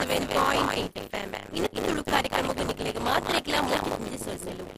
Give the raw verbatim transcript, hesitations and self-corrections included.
Seven point eight F M. ಇನ್ನು ತುಳು ಕಾರ್ಯಕ್ರಮಕ್ಕೆ ನಿಮಗೆ ಮಾತ್ರ ಮುಗಿಸಿ ಸೊಲ್ಮೆಲು